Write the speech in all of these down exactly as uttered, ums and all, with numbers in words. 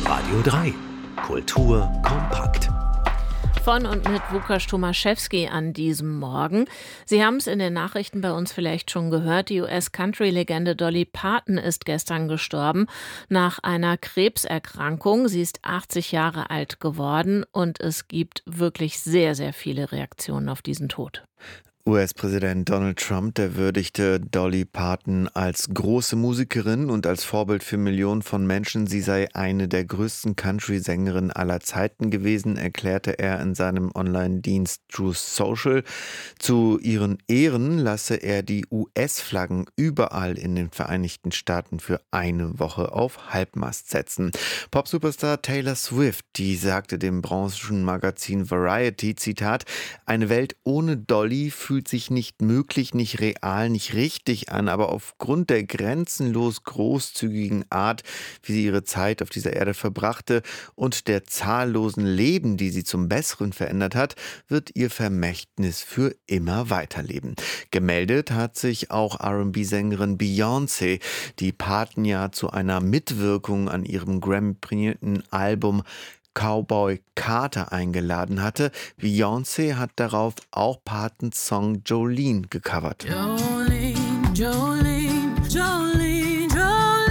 Radio drei. Kultur kompakt. Von und mit Łukasz Tomaszewski an diesem Morgen. Sie haben es in den Nachrichten bei uns vielleicht schon gehört. Die U S-Country-Legende Dolly Parton ist gestern gestorben nach einer Krebserkrankung. Sie ist achtzig Jahre alt geworden und es gibt wirklich sehr, sehr viele Reaktionen auf diesen Tod. U S-Präsident Donald Trump, der würdigte Dolly Parton als große Musikerin und als Vorbild für Millionen von Menschen. Sie sei eine der größten Country-Sängerinnen aller Zeiten gewesen, erklärte er in seinem Online-Dienst Truth Social. Zu ihren Ehren lasse er die U S-Flaggen überall in den Vereinigten Staaten für eine Woche auf Halbmast setzen. Pop-Superstar Taylor Swift, die sagte dem Branchenmagazin Variety, Zitat, eine Welt ohne Dolly fühlt sich nicht möglich, nicht real, nicht richtig an, aber aufgrund der grenzenlos großzügigen Art, wie sie ihre Zeit auf dieser Erde verbrachte und der zahllosen Leben, die sie zum Besseren verändert hat, wird ihr Vermächtnis für immer weiterleben. Gemeldet hat sich auch R und B-Sängerin Beyoncé, die Parton ja zu einer Mitwirkung an ihrem Grammy-prämierten Album Cowboy Carter eingeladen hatte. Beyoncé hat darauf auch Partons Song Jolene gecovert. Jolene, Jolene, Jolene, Jolene,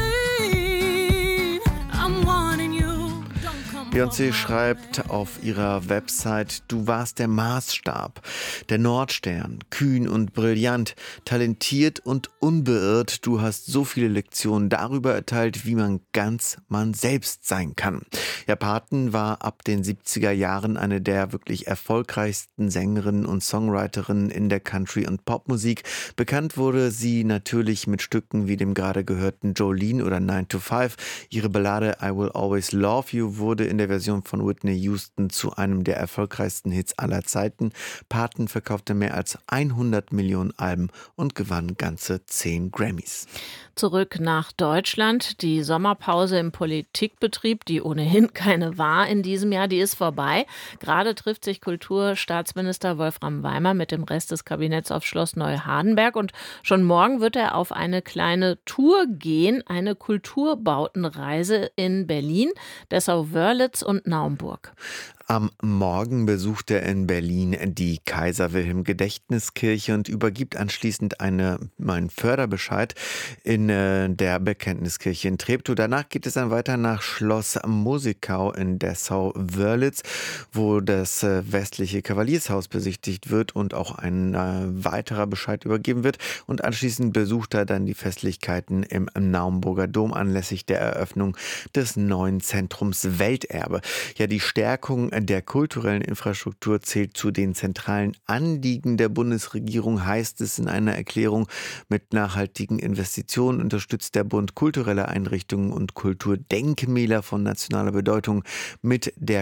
I'm wanting you. Don't come Beyoncé schreibt auf ihrer Website, du warst der Maßstab, der Nordstern, kühn und brillant, talentiert und unbeirrt. Du hast so viele Lektionen darüber erteilt, wie man ganz man selbst sein kann. Ja, Parton war ab den siebziger Jahren eine der wirklich erfolgreichsten Sängerinnen und Songwriterinnen in der Country- und Popmusik. Bekannt wurde sie natürlich mit Stücken wie dem gerade gehörten Jolene oder nine to five. Ihre Ballade I Will Always Love You wurde in der Version von Whitney Houston zu einem der erfolgreichsten Hits aller Zeiten. Parton verkaufte mehr als hundert Millionen Alben und gewann ganze zehn Grammys. Zurück nach Deutschland. Die Sommerpause im Politikbetrieb, die ohnehin keine war in diesem Jahr, die ist vorbei. Gerade trifft sich Kulturstaatsminister Wolfram Weimer mit dem Rest des Kabinetts auf Schloss Neuhardenberg und schon morgen wird er auf eine kleine Tour gehen, eine Kulturbautenreise in Berlin, Dessau-Wörlitz und Naumburg. Am Morgen besucht er in Berlin die Kaiser-Wilhelm-Gedächtniskirche und übergibt anschließend eine, einen Förderbescheid in äh, der Bekenntniskirche in Treptow. Danach geht es dann weiter nach Schloss Musikau in Dessau-Wörlitz, wo das äh, westliche Kavaliershaus besichtigt wird und auch ein äh, weiterer Bescheid übergeben wird. Und anschließend besucht er dann die Festlichkeiten im Naumburger Dom anlässlich der Eröffnung des neuen Zentrums Welterbe. Ja, die Stärkung der kulturellen Infrastruktur zählt zu den zentralen Anliegen der Bundesregierung, heißt es in einer Erklärung. Mit nachhaltigen Investitionen unterstützt der Bund kulturelle Einrichtungen und Kulturdenkmäler von nationaler Bedeutung mit der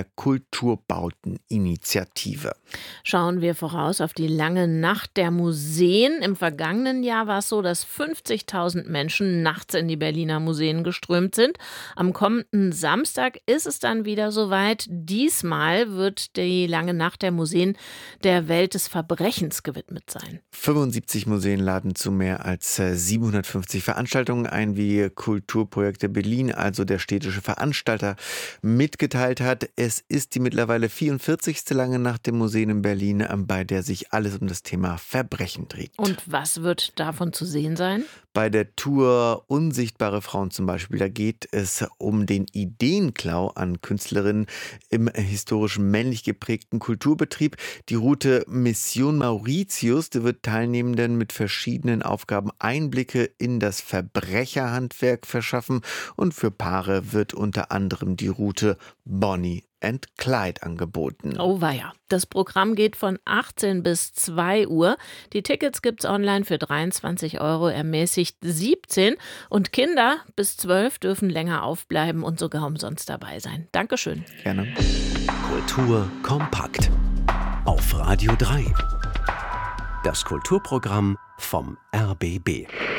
Kulturbauteninitiative. Schauen wir voraus auf die lange Nacht der Museen. Im vergangenen Jahr war es so, dass fünfzigtausend Menschen nachts in die Berliner Museen geströmt sind. Am kommenden Samstag ist es dann wieder soweit. Diesmal wird die lange Nacht der Museen der Welt des Verbrechens gewidmet sein. fünfundsiebzig Museen laden zu mehr als siebenhundertfünfzig Veranstaltungen ein, wie Kulturprojekte Berlin, also der städtische Veranstalter, mitgeteilt hat. Es ist die mittlerweile vierundvierzigste lange Nacht der Museen in Berlin, bei der sich alles um das Thema Verbrechen dreht. Und was wird davon zu sehen sein? Bei der Tour Unsichtbare Frauen zum Beispiel, da geht es um den Ideenklau an Künstlerinnen im historischen männlich geprägten Kulturbetrieb. Die Route Mission Mauritius, die wird Teilnehmenden mit verschiedenen Aufgaben Einblicke in das Verbrecherhandwerk verschaffen und für Paare wird unter anderem die Route Bonnie and Clyde angeboten. Oh weia. Das Programm geht von achtzehn bis zwei Uhr. Die Tickets gibt's online für dreiundzwanzig Euro, ermäßigt siebzehn. Und Kinder bis zwölf dürfen länger aufbleiben und sogar umsonst dabei sein. Dankeschön. Gerne. Kultur kompakt. Auf Radio drei. Das Kulturprogramm vom R B B.